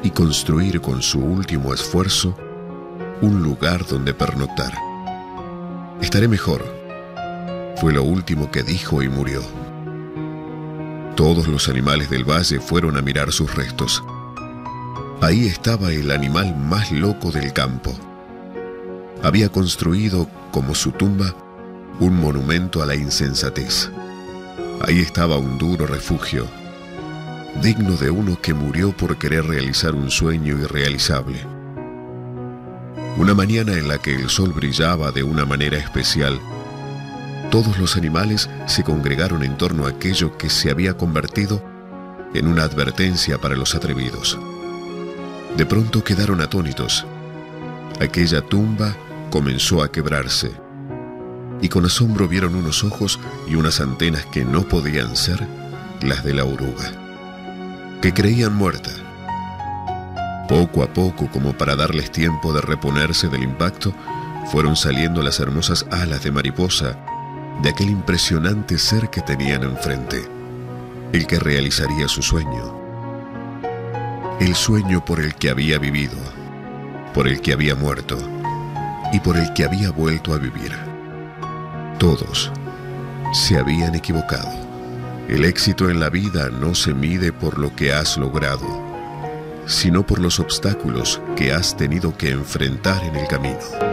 y construir con su último esfuerzo un lugar donde pernoctar. Estaré mejor, fue lo último que dijo y murió. Todos los animales del valle fueron a mirar sus restos. Ahí estaba el animal más loco del campo. Había construido, como su tumba, un monumento a la insensatez. Ahí estaba un duro refugio, digno de uno que murió por querer realizar un sueño irrealizable. Una mañana en la que el sol brillaba de una manera especial, todos los animales se congregaron en torno a aquello que se había convertido en una advertencia para los atrevidos. De pronto quedaron atónitos. Aquella tumba comenzó a quebrarse, y con asombro vieron unos ojos y unas antenas que no podían ser las de la oruga, que creían muerta. Poco a poco, como para darles tiempo de reponerse del impacto, fueron saliendo las hermosas alas de mariposa de aquel impresionante ser que tenían enfrente, el que realizaría su sueño. El sueño por el que había vivido, por el que había muerto y por el que había vuelto a vivir. Todos se habían equivocado. El éxito en la vida no se mide por lo que has logrado, sino por los obstáculos que has tenido que enfrentar en el camino.